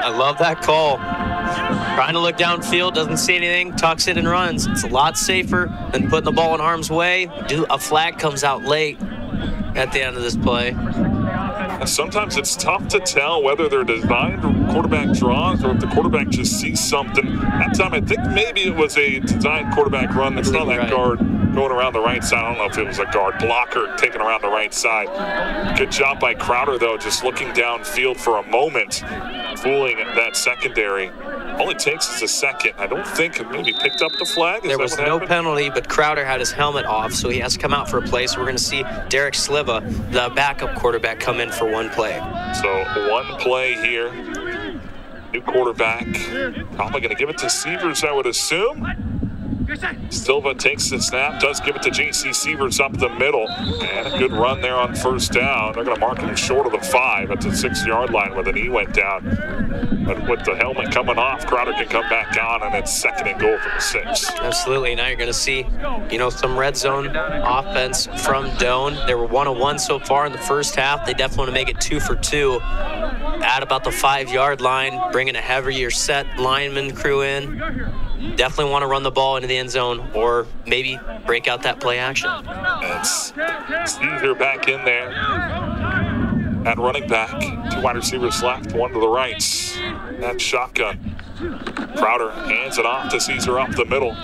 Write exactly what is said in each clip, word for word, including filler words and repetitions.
I love that call. Trying to look downfield, doesn't see anything, tucks it and runs. It's a lot safer than putting the ball in harm's way. Do a flag comes out late at the end of this play. Sometimes it's tough to tell whether they're designed quarterback draws or if the quarterback just sees something. That time, I think maybe it was a designed quarterback run. They saw that right. guard going around the right side. I don't know if it was a guard blocker taking around the right side. Good job by Crowder, though, just looking downfield for a moment, fooling that secondary. All it takes is a second. I don't think it maybe picked up the flag. Is there that was what no happened? penalty, but Crowder had his helmet off, so he has to come out for a play. So we're going to see Derek Sliva, the backup quarterback, come in for one play. So one play here. New quarterback. Probably going to give it to Sievers, I would assume. Silva takes the snap, does give it to J C Sievers up the middle. And a good run there on first down. They're going to mark him short of the five at the six-yard line where the knee went down. But with the helmet coming off, Crowder can come back on, and it's second and goal from the six. Absolutely. Now you're going to see, you know, some red zone offense from Doane. They were one of one so far in the first half. They definitely want to make it two for two. At about the five-yard line, bringing a heavier set lineman crew in. Definitely want to run the ball into the end zone or maybe break out that play action. It's Caesar back in there at running back. Two wide receivers left, one to the right. That shotgun. Crowder hands it off to Caesar up the middle.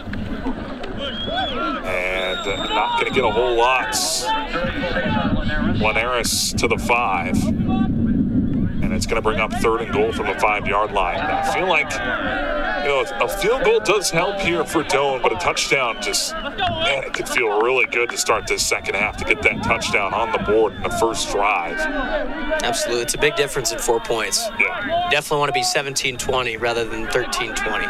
And uh, not going to get a whole lot. Linares to the five. And it's going to bring up third and goal from the five-yard line. I feel like, you know, a field goal does help here for Doane, but a touchdown just, man, it could feel really good to start this second half to get that touchdown on the board in the first drive. Absolutely. It's a big difference in four points. Yeah. Definitely want to be seventeen twenty rather than thirteen twenty.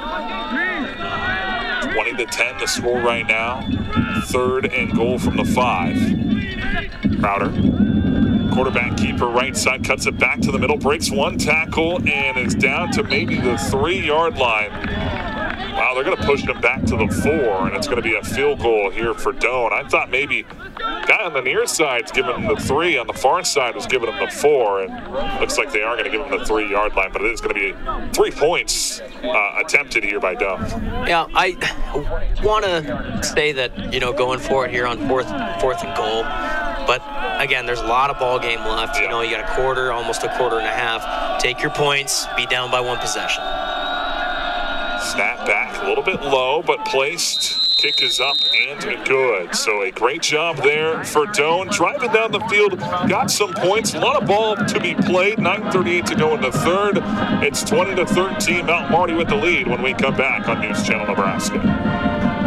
twenty to ten the score right now. Third and goal from the five. Crowder. Quarterback keeper right side, cuts it back to the middle, breaks one tackle, and is down to maybe the three-yard line. Wow, they're going to push him back to the four, and it's going to be a field goal here for Doane. I thought maybe guy on the near side's giving him the three, on the far side was giving him the four, and looks like they are going to give him the three-yard line, but it is going to be three points uh, attempted here by Doane. Yeah, I want to say that, you know, going forward here on fourth, fourth and goal, but again, there's a lot of ball game left. You know, you got a quarter, almost a quarter and a half. Take your points, be down by one possession. Snap back, a little bit low, but placed. Kick is up and good. So a great job there for Doane. Driving down the field, got some points. A lot of ball to be played. nine thirty-eight to go in the third. It's twenty to thirteen. Mount Marty with the lead when we come back on News Channel Nebraska.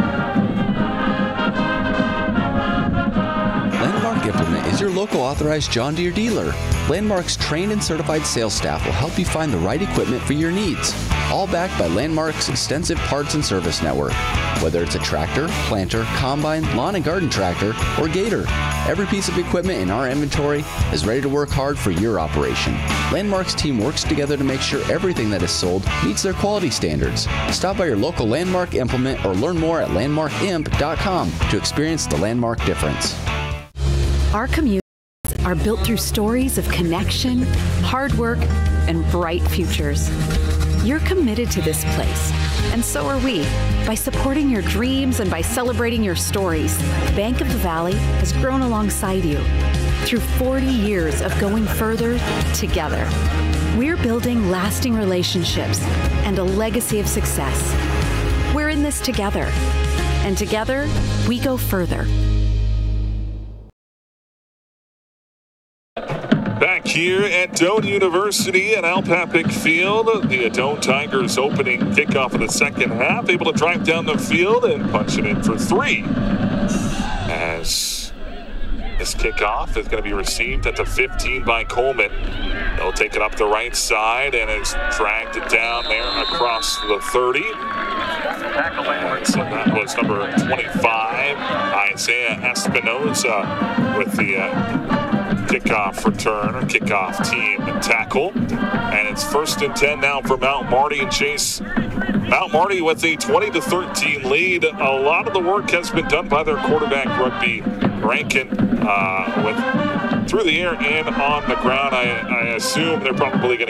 Landmark Implement is your local authorized John Deere dealer. Landmark's trained and certified sales staff will help you find the right equipment for your needs. All backed by Landmark's extensive parts and service network. Whether it's a tractor, planter, combine, lawn and garden tractor, or gator, every piece of equipment in our inventory is ready to work hard for your operation. Landmark's team works together to make sure everything that is sold meets their quality standards. Stop by your local Landmark Implement or learn more at landmark imp dot com to experience the Landmark difference. Our communities are built through stories of connection, hard work, and bright futures. You're committed to this place, and so are we. By supporting your dreams and by celebrating your stories, Bank of the Valley has grown alongside you. Through forty years of going further together, we're building lasting relationships and a legacy of success. We're in this together, and together, we go further. Back here at Doane University at Al Papik Field, the Doane Tigers opening kickoff of the second half, able to drive down the field and punch it in for three. As this kickoff is going to be received at the fifteen by Coleman. They'll take it up the right side and has dragged it down there across the thirty. And so that was number twenty-five, Isaiah Espinoza, with the uh, kickoff return or kickoff team tackle. And it's first and ten now for Mount Marty and Chase. Mount Marty with a twenty to thirteen lead. A lot of the work has been done by their quarterback, Rugby Rankin, uh, with through the air and on the ground. I, I assume they're probably going to